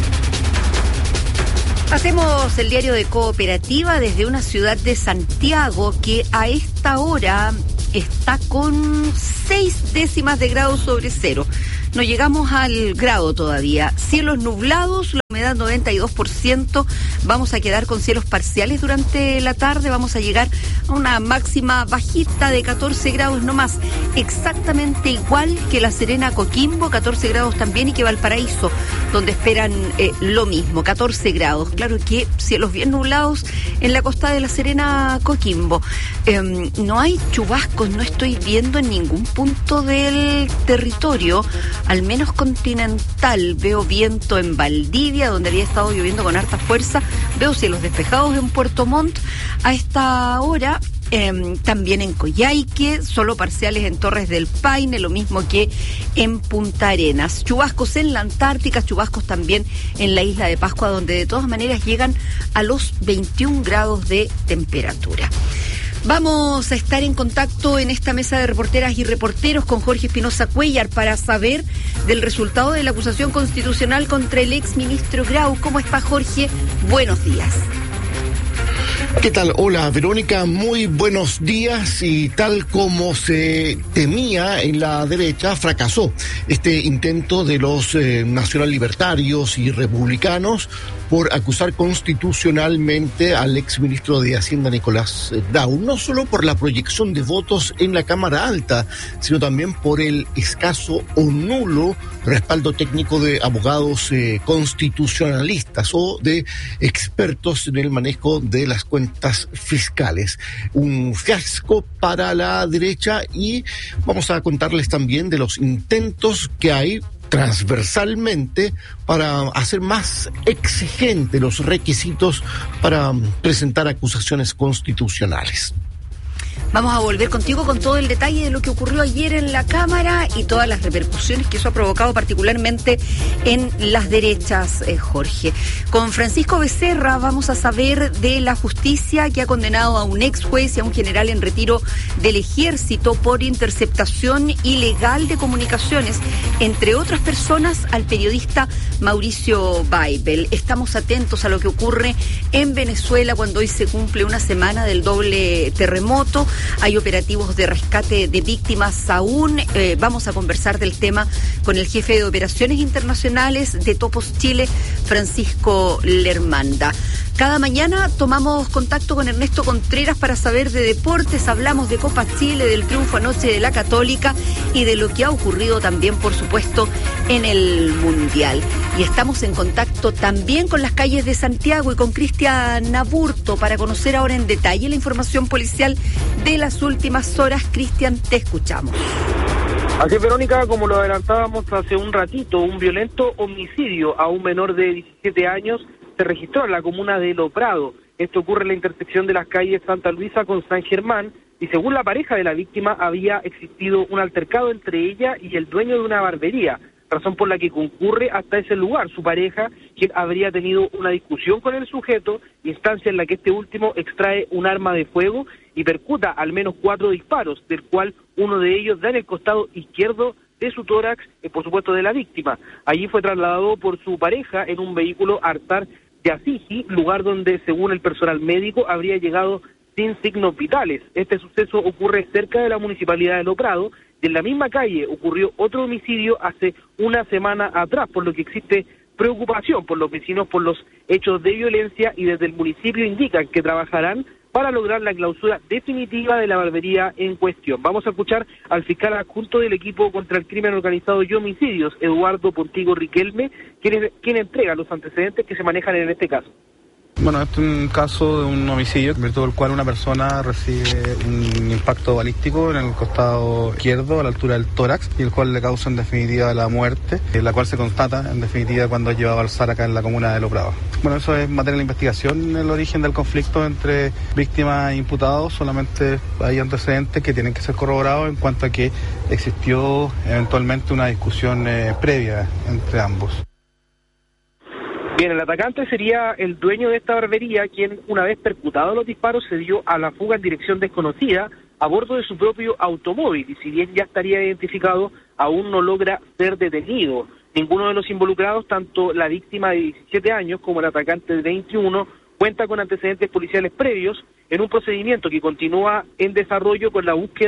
[SPEAKER 6] Hacemos el diario de Cooperativa desde una ciudad de Santiago que a esta hora está con 6 décimas de grado sobre cero. no llegamos al grado todavía. Cielos nublados, la humedad 92%, vamos a quedar con cielos parciales durante la tarde, vamos a llegar a una máxima bajita de 14 grados no más, exactamente igual que La Serena, Coquimbo, 14 grados también, y que Valparaíso, donde esperan lo mismo, 14 grados. Claro que cielos bien nublados en la costa de La Serena, Coquimbo. No hay chubascos, no estoy viendo en ningún punto del territorio, al menos continental. Veo viento en Valdivia, donde había estado lloviendo con harta fuerza. Veo cielos despejados en Puerto Montt a esta hora. También en Coyhaique, solo parciales en Torres del Paine, lo mismo que en Punta Arenas. Chubascos en la Antártica, chubascos también en la isla de Pascua, donde de todas maneras llegan a los 21 grados de temperatura. Vamos a estar en contacto en esta mesa de reporteras y reporteros con Jorge Espinosa Cuéllar para saber del resultado de la acusación constitucional contra el exministro Grau. ¿Cómo está, Jorge? Buenos días.
[SPEAKER 20] ¿Qué tal? Hola, Verónica, muy buenos días. Y tal como se temía en la derecha, fracasó este intento de los nacional libertarios y republicanos por acusar constitucionalmente al exministro de Hacienda, Nicolás Grau, no solo por la proyección de votos en la Cámara Alta, sino también por el escaso o nulo respaldo técnico de abogados constitucionalistas o de expertos en el manejo de las cuentas fiscales. Un fiasco para la derecha, y vamos a contarles también de los intentos que hay transversalmente para hacer más exigentes los requisitos para presentar acusaciones constitucionales.
[SPEAKER 6] Vamos a volver contigo con todo el detalle de lo que ocurrió ayer en la Cámara y todas las repercusiones que eso ha provocado particularmente en las derechas, Jorge. Con Francisco Becerra vamos a saber de la justicia que ha condenado a un ex juez y a un general en retiro del Ejército por interceptación ilegal de comunicaciones, entre otras personas al periodista Mauricio Baibel. Estamos atentos a lo que ocurre en Venezuela cuando hoy se cumple una semana del doble terremoto. Hay operativos de rescate de víctimas aún. Vamos a conversar del tema con el jefe de operaciones internacionales de Topos Chile, Francisco Lermanda. Cada mañana tomamos contacto con Ernesto Contreras para saber de deportes. Hablamos de Copa Chile, del triunfo anoche de la Católica y de lo que ha ocurrido también, por supuesto, en el Mundial. Y estamos en contacto también con las calles de Santiago y con Cristian Aburto para conocer ahora en detalle la información policial de las últimas horas. Cristian, te escuchamos.
[SPEAKER 21] Así es, Verónica, como lo adelantábamos hace un ratito, un violento homicidio a un menor de 17 años se registró en la comuna de Lo Prado. Esto ocurre en la intersección de las calles Santa Luisa con San Germán, y según la pareja de la víctima había existido un altercado entre ella y el dueño de una barbería, razón por la que concurre hasta ese lugar su pareja, quien habría tenido una discusión con el sujeto, instancia en la que este último extrae un arma de fuego y percuta al menos 4 disparos, del cual uno de ellos da en el costado izquierdo de su tórax, por supuesto de la víctima. Allí fue trasladado por su pareja en un vehículo Artar Yasiji, lugar donde, según el personal médico, habría llegado sin signos vitales. Este suceso ocurre cerca de la municipalidad de Lo Prado, y en la misma calle ocurrió otro homicidio hace una semana atrás, por lo que existe preocupación por los vecinos por los hechos de violencia, y desde el municipio indican que trabajarán para lograr la clausura definitiva de la barbería en cuestión. Vamos a escuchar al fiscal adjunto del equipo contra el crimen organizado y homicidios, Eduardo Pontigo Riquelme, quien entrega los antecedentes que se manejan en este caso.
[SPEAKER 22] Bueno, este es un caso de un homicidio en virtud del cual una persona recibe un impacto balístico en el costado izquierdo a la altura del tórax, y el cual le causa en definitiva la muerte, la cual se constata en definitiva cuando es llevado al SAR acá en la comuna de Lo Prado. Bueno, eso es materia de investigación, el origen del conflicto entre víctimas e imputados. Solamente hay antecedentes que tienen que ser corroborados en cuanto a que existió eventualmente una discusión previa entre ambos.
[SPEAKER 21] Bien, el atacante sería el dueño de esta barbería, quien, una vez percutados los disparos, se dio a la fuga en dirección desconocida a bordo de su propio automóvil, y si bien ya estaría identificado, aún no logra ser detenido. Ninguno de los involucrados, tanto la víctima de 17 años como el atacante de 21, cuenta con antecedentes policiales previos en un procedimiento que continúa en desarrollo con la búsqueda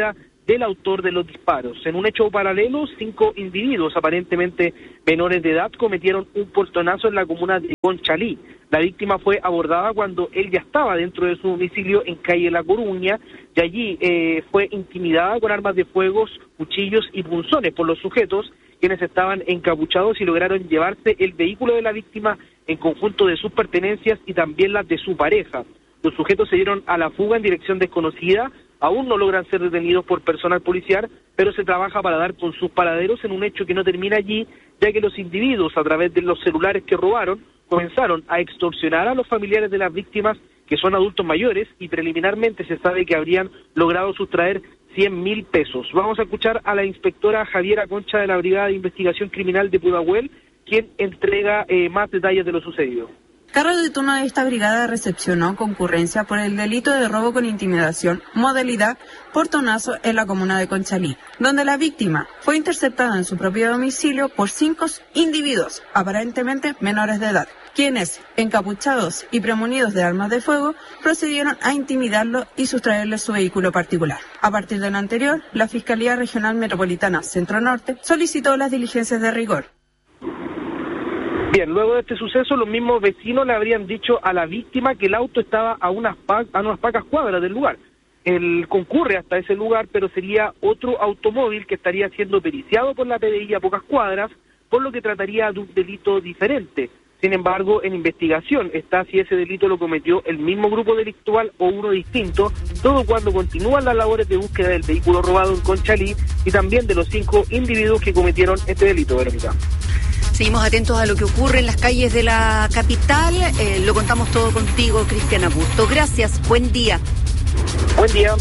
[SPEAKER 21] del autor de los disparos. En un hecho paralelo, 5 individuos aparentemente menores de edad cometieron un portonazo en la comuna de Conchalí. La víctima fue abordada cuando él ya estaba dentro de su domicilio en calle La Coruña y allí fue intimidada con armas de fuego, cuchillos y punzones por los sujetos, quienes estaban encapuchados y lograron llevarse el vehículo de la víctima en conjunto de sus pertenencias y también las de su pareja. Los sujetos se dieron a la fuga en dirección desconocida, aún no logran ser detenidos por personal policial, pero se trabaja para dar con sus paraderos en un hecho que no termina allí, ya que los individuos, a través de los celulares que robaron, comenzaron a extorsionar a los familiares de las víctimas, que son adultos mayores, y preliminarmente se sabe que habrían logrado sustraer 100.000 pesos. Vamos a escuchar a la inspectora Javiera Concha de la Brigada de Investigación Criminal de Pudahuel, quien entrega más detalles de lo sucedido.
[SPEAKER 1] Carro de turno de esta brigada recepcionó concurrencia por el delito de robo con intimidación, modalidad portonazo en la comuna de Conchalí, donde la víctima fue interceptada en su propio domicilio por 5 individuos, aparentemente menores de edad, quienes, encapuchados y premunidos de armas de fuego, procedieron a intimidarlo y sustraerle su vehículo particular. A partir de lo anterior, la Fiscalía Regional Metropolitana Centro Norte solicitó las diligencias de rigor.
[SPEAKER 21] Bien, luego de este suceso, los mismos vecinos le habrían dicho a la víctima que el auto estaba a unas pocas cuadras del lugar. Él concurre hasta ese lugar, pero sería otro automóvil que estaría siendo periciado por la PDI a pocas cuadras, por lo que trataría de un delito diferente. Sin embargo, en investigación está si ese delito lo cometió el mismo grupo delictual o uno distinto, todo cuando continúan las labores de búsqueda del vehículo robado en Conchalí y también de los 5 individuos que cometieron este delito, Verónica.
[SPEAKER 6] Seguimos atentos a lo que ocurre en las calles de la capital. Lo contamos todo contigo, Cristian Augusto. Gracias, buen día.
[SPEAKER 21] Buen día.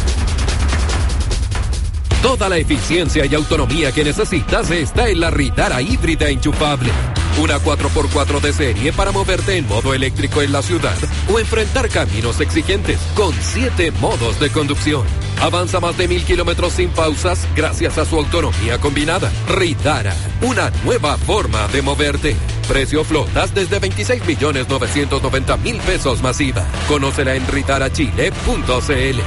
[SPEAKER 5] Toda la eficiencia y autonomía que necesitas está en la Ritara híbrida enchufable. Una 4x4 de serie para moverte en modo eléctrico en la ciudad o enfrentar caminos exigentes con 7 modos de conducción. Avanza más de 1.000 kilómetros sin pausas gracias a su autonomía combinada. Ritara, una nueva forma de moverte. Precio flotas desde 26.990.000 pesos masiva. Conócela en ritarachile.cl.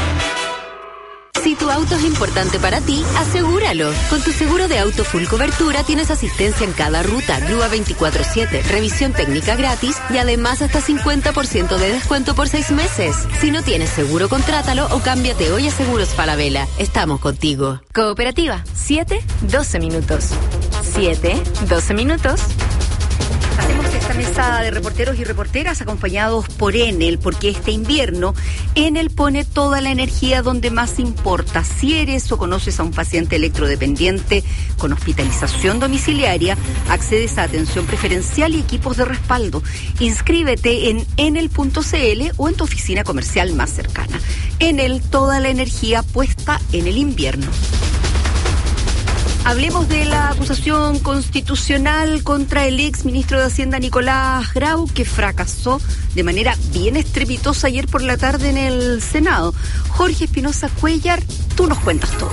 [SPEAKER 3] Si tu auto es importante para ti, asegúralo. Con tu seguro de auto full cobertura tienes asistencia en cada ruta, grúa 24/7, revisión técnica gratis y además hasta 50% de descuento por 6 meses. Si no tienes seguro, contrátalo o cámbiate hoy a Seguros Falabella. Estamos contigo.
[SPEAKER 4] Cooperativa, 7-12 minutos. 7-12 minutos.
[SPEAKER 6] Hacemos esta mesa de reporteros y reporteras acompañados por Enel, porque este invierno Enel pone toda la energía donde más importa. Si eres o conoces a un paciente electrodependiente con hospitalización domiciliaria, accedes a atención preferencial y equipos de respaldo. Inscríbete en enel.cl o en tu oficina comercial más cercana. Enel, toda la energía puesta en el invierno. Hablemos de la acusación constitucional contra el ex ministro de Hacienda Nicolás Grau, que fracasó de manera bien estrepitosa ayer por la tarde en el Senado. Jorge Espinosa Cuellar, tú nos cuentas todo.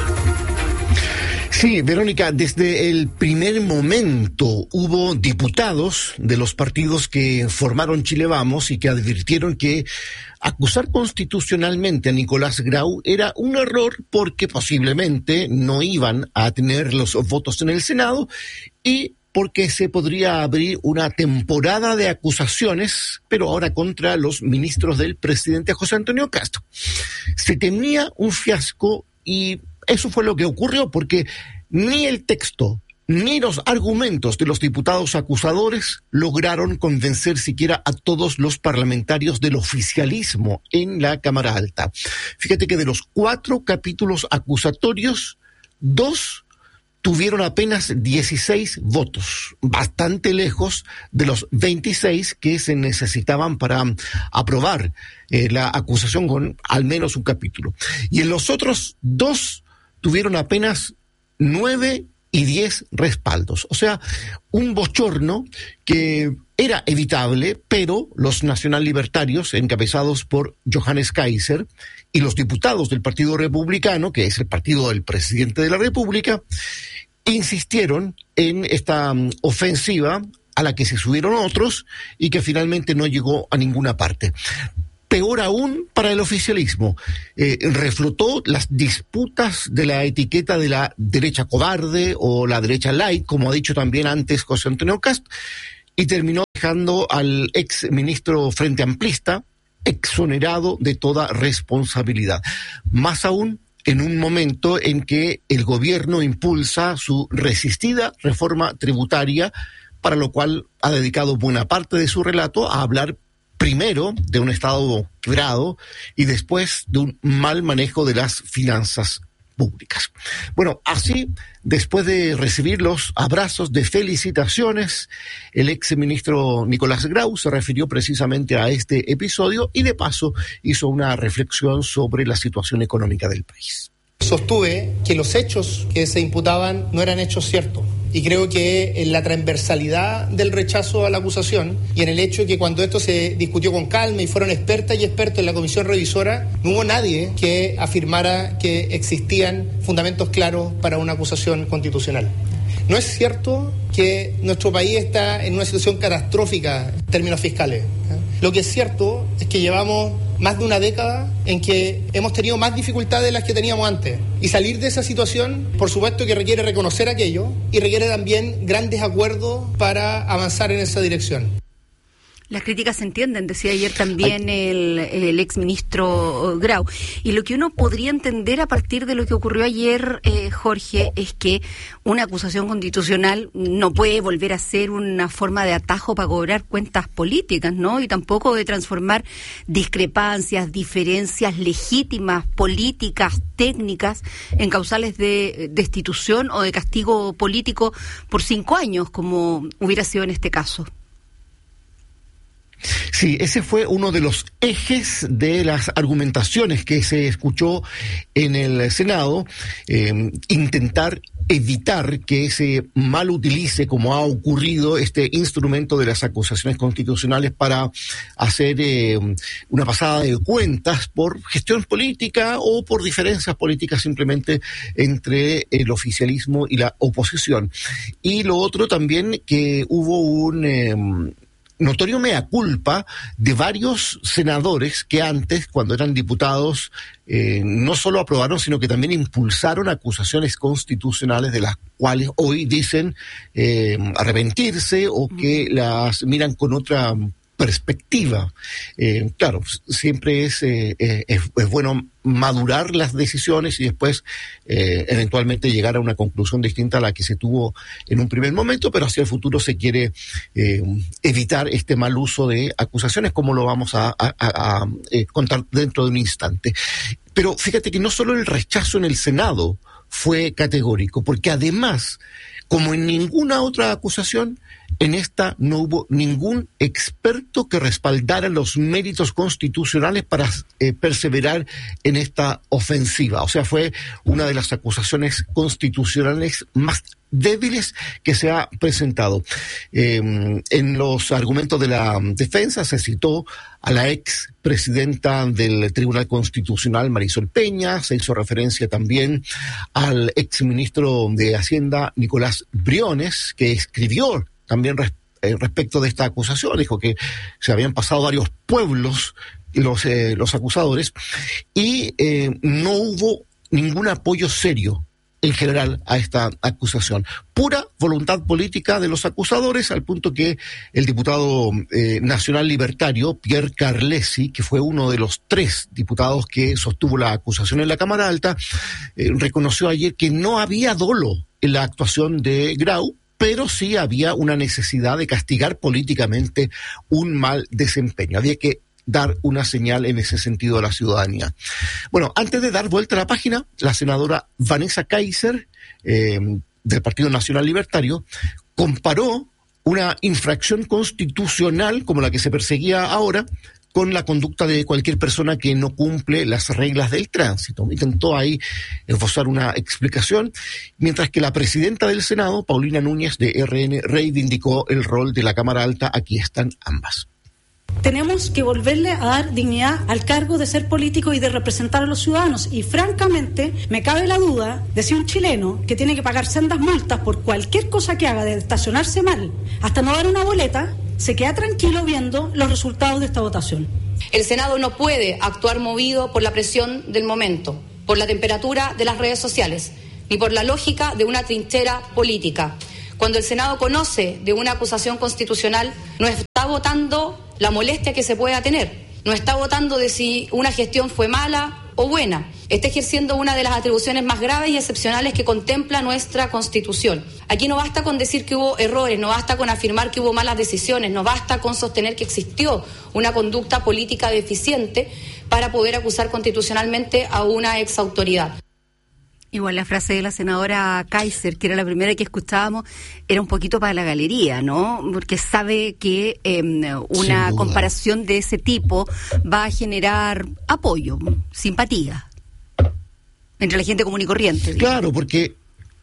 [SPEAKER 20] Sí, Verónica, desde el primer momento hubo diputados de los partidos que formaron Chile Vamos y que advirtieron que acusar constitucionalmente a Nicolás Grau era un error porque posiblemente no iban a tener los votos en el Senado y porque se podría abrir una temporada de acusaciones, pero ahora contra los ministros del presidente José Antonio Castro. Se temía un fiasco y eso fue lo que ocurrió, porque ni el texto ni los argumentos de los diputados acusadores lograron convencer siquiera a todos los parlamentarios del oficialismo en la Cámara Alta. Fíjate que de los 4 capítulos acusatorios, 2 tuvieron apenas 16 votos, bastante lejos de los 26 que se necesitaban para aprobar la acusación con al menos un capítulo. Y en los otros 2 tuvieron apenas 9 y 10 respaldos. O sea, un bochorno que era evitable, pero los nacional libertarios, encabezados por Johannes Kaiser, y los diputados del Partido Republicano, que es el partido del presidente de la República, insistieron en esta ofensiva a la que se subieron otros y que finalmente no llegó a ninguna parte. peor aún para el oficialismo. Reflotó las disputas de la etiqueta de la derecha cobarde o la derecha light, como ha dicho también antes José Antonio Kast, y terminó dejando al ex ministro Frente Amplista exonerado de toda responsabilidad. Más aún en un momento en que el gobierno impulsa su resistida reforma tributaria, para lo cual ha dedicado buena parte de su relato a hablar primero de un Estado quebrado y después de un mal manejo de las finanzas públicas. Bueno, así, después de recibir los abrazos de felicitaciones, el ex ministro Nicolás Grau se refirió precisamente a este episodio y de paso hizo una reflexión sobre la situación económica del país.
[SPEAKER 2] Sostuve que los hechos que se imputaban no eran hechos ciertos. Y creo que en la transversalidad del rechazo a la acusación y en el hecho que cuando esto se discutió con calma y fueron expertas y expertos en la comisión revisora, no hubo nadie que afirmara que existían fundamentos claros para una acusación constitucional. No es cierto que nuestro país está en una situación catastrófica en términos fiscales. Lo que es cierto es que llevamos más de una década en que hemos tenido más dificultades de las que teníamos antes. Y salir de esa situación, por supuesto que requiere reconocer aquello y requiere también grandes acuerdos para avanzar en esa dirección.
[SPEAKER 6] Las críticas se entienden, decía ayer también el exministro Grau. Y lo que uno podría entender a partir de lo que ocurrió ayer, Jorge, es que una acusación constitucional no puede volver a ser una forma de atajo para cobrar cuentas políticas, ¿no? Y tampoco de transformar discrepancias, diferencias legítimas, políticas, técnicas, en causales de destitución o de castigo político por 5 años, como hubiera sido en este caso.
[SPEAKER 20] Sí, ese fue uno de los ejes de las argumentaciones que se escuchó en el Senado, intentar evitar que se mal utilice, como ha ocurrido, este instrumento de las acusaciones constitucionales para hacer una pasada de cuentas por gestión política o por diferencias políticas simplemente entre el oficialismo y la oposición. Y lo otro también, que hubo un notorio mea culpa de varios senadores que antes, cuando eran diputados, no solo aprobaron, sino que también impulsaron acusaciones constitucionales de las cuales hoy dicen arrepentirse o que las miran con otra perspectiva. Claro, siempre es bueno madurar las decisiones y después eventualmente llegar a una conclusión distinta a la que se tuvo en un primer momento, pero hacia el futuro se quiere evitar este mal uso de acusaciones, como lo vamos a contar dentro de un instante. Pero fíjate que no solo el rechazo en el Senado fue categórico, porque además, como en ninguna otra acusación, en esta no hubo ningún experto que respaldara los méritos constitucionales para perseverar en esta ofensiva. O sea, fue una de las acusaciones constitucionales más débiles que se ha presentado. En los argumentos de la defensa se citó a la ex presidenta del Tribunal Constitucional, Marisol Peña, se hizo referencia también al ex ministro de Hacienda, Nicolás Briones, que escribió también respecto de esta acusación, dijo que se habían pasado varios pueblos los acusadores y no hubo ningún apoyo serio en general a esta acusación. Pura voluntad política de los acusadores, al punto que el diputado nacional libertario, Pierre Carlesi, que fue uno de los 3 diputados que sostuvo la acusación en la Cámara Alta, reconoció ayer que no había dolo en la actuación de Grau, pero sí había una necesidad de castigar políticamente un mal desempeño. Había que dar una señal en ese sentido a la ciudadanía. Bueno, antes de dar vuelta a la página, la senadora Vanessa Kaiser, del Partido Nacional Libertario, comparó una infracción constitucional como la que se perseguía ahora con la conducta de cualquier persona que no cumple las reglas del tránsito. Intentó ahí esbozar una explicación, mientras que la presidenta del Senado, Paulina Núñez, de RN, reivindicó el rol de la Cámara Alta. Aquí están ambas.
[SPEAKER 7] Tenemos que volverle a dar dignidad al cargo de ser político y de representar a los ciudadanos. Y francamente, me cabe la duda de si un chileno que tiene que pagar sendas multas por cualquier cosa que haga, de estacionarse mal hasta no dar una boleta, se queda tranquilo viendo los resultados de esta votación.
[SPEAKER 8] El Senado no puede actuar movido por la presión del momento, por la temperatura de las redes sociales, ni por la lógica de una trinchera política. Cuando el Senado conoce de una acusación constitucional, no está votando la molestia que se pueda tener, no está votando de si una gestión fue mala o buena, está ejerciendo una de las atribuciones más graves y excepcionales que contempla nuestra Constitución. Aquí no basta con decir que hubo errores, no basta con afirmar que hubo malas decisiones, no basta con sostener que existió una conducta política deficiente para poder acusar constitucionalmente a una exautoridad.
[SPEAKER 6] Igual la frase de la senadora Kaiser, que era la primera que escuchábamos, era un poquito para la galería, ¿no? Porque sabe que una comparación de ese tipo va a generar apoyo, simpatía entre la gente común y corriente.
[SPEAKER 20] Claro, porque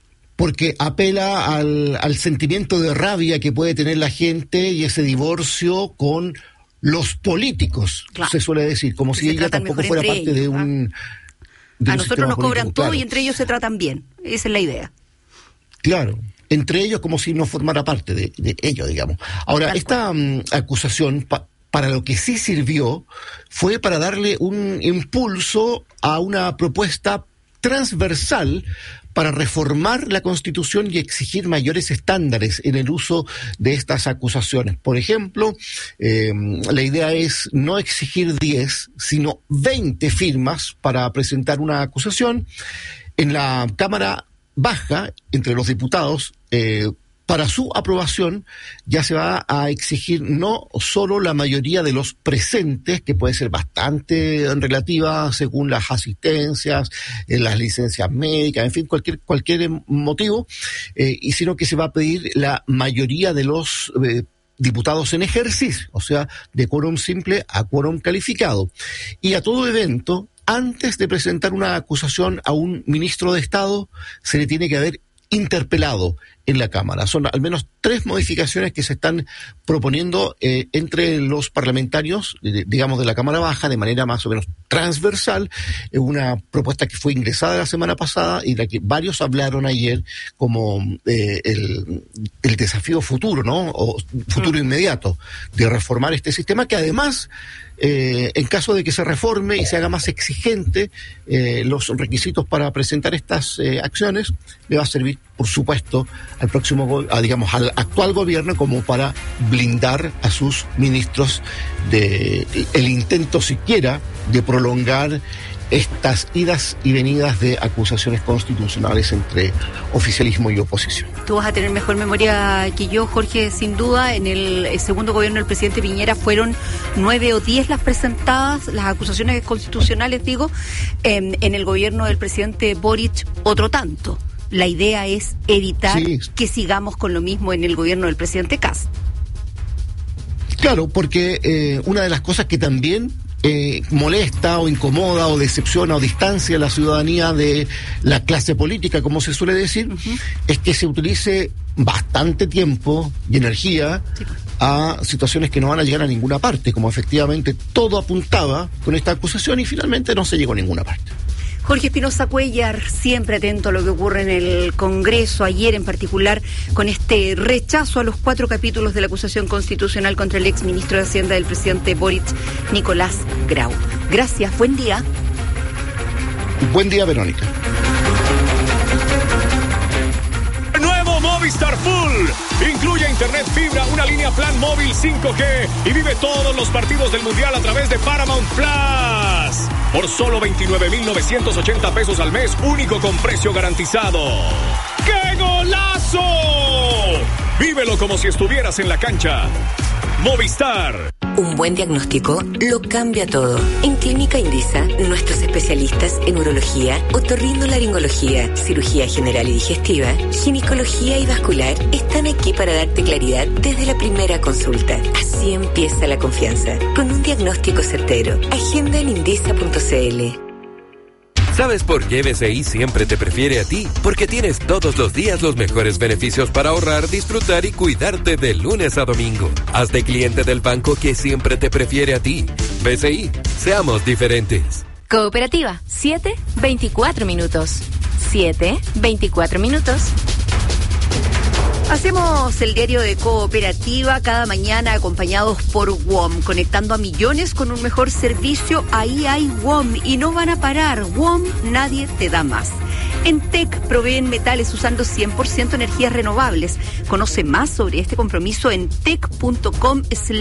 [SPEAKER 20] apela al sentimiento de rabia que puede tener la gente y ese divorcio con los políticos, claro, se suele decir, como si ella tampoco fuera parte de un...
[SPEAKER 6] A nosotros nos cobran todo, claro, y entre ellos se tratan bien. Esa es la idea.
[SPEAKER 20] Claro, entre ellos como si no formara parte de ellos, digamos. Ahora, esta acusación, para lo que sí sirvió, fue para darle un impulso a una propuesta transversal para reformar la Constitución y exigir mayores estándares en el uso de estas acusaciones. Por ejemplo, la idea es no exigir 10, sino 20 firmas para presentar una acusación. En la Cámara Baja, entre los diputados, para su aprobación ya se va a exigir no solo la mayoría de los presentes, que puede ser bastante relativa según las asistencias, las licencias médicas, en fin, cualquier motivo, y sino que se va a pedir la mayoría de los diputados en ejercicio, o sea, de quórum simple a quórum calificado. Y a todo evento, antes de presentar una acusación a un ministro de Estado, se le tiene que haber interpelado en la Cámara. Son al menos 3 modificaciones que se están proponiendo entre los parlamentarios, digamos, de la Cámara Baja, de manera más o menos transversal. Una propuesta que fue ingresada la semana pasada y de la que varios hablaron ayer como el desafío futuro, ¿no? O futuro inmediato de reformar este sistema, que además, en caso de que se reforme y se haga más exigente los requisitos para presentar estas acciones, le va a servir, por supuesto, al próximo, al actual gobierno como para blindar a sus ministros de el intento siquiera de prolongar estas idas y venidas de acusaciones constitucionales entre oficialismo y oposición.
[SPEAKER 6] Tú vas a tener mejor memoria que yo, Jorge, sin duda. En el segundo gobierno del presidente Piñera fueron 9 o 10 las presentadas, las acusaciones constitucionales, digo. En el gobierno del presidente Boric, otro tanto. La idea es evitar que sigamos con lo mismo en el gobierno del presidente Kast.
[SPEAKER 20] Claro, porque una de las cosas que también molesta o incomoda o decepciona o distancia a la ciudadanía de la clase política, como se suele decir, es que se utilice bastante tiempo y energía a situaciones que no van a llegar a ninguna parte, como efectivamente todo apuntaba con esta acusación y finalmente no se llegó a ninguna parte.
[SPEAKER 6] Jorge Espinosa Cuellar, siempre atento a lo que ocurre en el Congreso, ayer en particular con este rechazo a los 4 capítulos de la acusación constitucional contra el exministro de Hacienda del presidente Boric, Nicolás Grau. Gracias, buen día.
[SPEAKER 20] Buen día, Verónica.
[SPEAKER 18] Nuevo Movistar Full. Incluye internet fibra, una línea plan móvil 5G y vive todos los partidos del Mundial a través de Paramount Plus. Por solo 29,980 pesos al mes, único con precio garantizado. ¡Qué golazo! Vívelo como si estuvieras en la cancha. Movistar.
[SPEAKER 3] Un buen diagnóstico lo cambia todo. En Clínica Indisa, nuestros especialistas en urología, otorrinolaringología, cirugía general y digestiva, ginecología y vascular están aquí para darte claridad desde la primera consulta. Así empieza la confianza, con un diagnóstico certero. Agenda en indisa.cl.
[SPEAKER 5] ¿Sabes por qué BCI siempre te prefiere a ti? Porque tienes todos los días los mejores beneficios para ahorrar, disfrutar y cuidarte de lunes a domingo. Hazte cliente del banco que siempre te prefiere a ti. BCI, seamos diferentes.
[SPEAKER 4] Cooperativa, 7:24 minutos. 7:24 minutos.
[SPEAKER 6] Hacemos el diario de Cooperativa cada mañana acompañados por WOM, conectando a millones con un mejor servicio. Ahí hay WOM y no van a parar. WOM, nadie te da más. En TEC proveen metales usando 100% energías renovables. Conoce más sobre este compromiso en tec.com/.